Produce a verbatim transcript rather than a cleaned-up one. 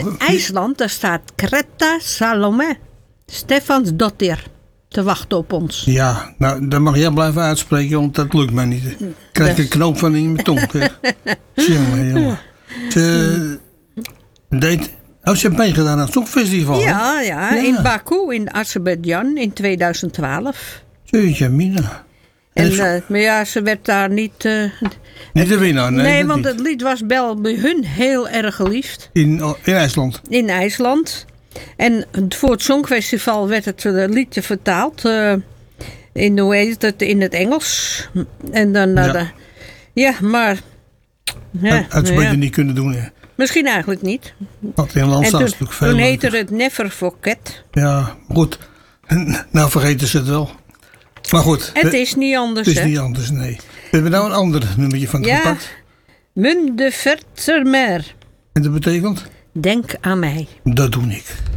in IJsland, daar staat Greta Salome Stefansdottir te wachten op ons. Ja, nou, dat mag jij blijven uitspreken, want dat lukt mij niet. Ik krijg Dus. een knoop van in mijn tong. Jongen, jongen. Ze deed... Oh, ze heeft meegedaan aan het Songfestival. Ja, ja, Ja. in Baku in Azerbeidzjan in tweeduizend twaalf. Jeetje, Mina. En, En uh, maar ja, ze werd daar niet... Uh, niet de winnaar, nee. nee, dat want niet. het lied was wel bij hun heel erg geliefd. In, in IJsland. In IJsland. En voor het Songfestival werd het uh, liedje vertaald. Uh, in, hoe heet het, in het Engels. En dan... Uh, Ja. de, ja, maar... Ja, Had had ze nou beter ja. niet kunnen doen. Hè. Misschien eigenlijk niet. Want in land En staat toen, natuurlijk veel. toen heette leuker. het Never Forget. Ja, goed. Nou vergeten ze het wel. Maar goed. Het is niet anders, Het is hè? niet anders, nee. We hebben nou een ander nummertje van Ja. gepakt. Munde Vertermer. En dat betekent? Denk aan mij. Dat doe ik.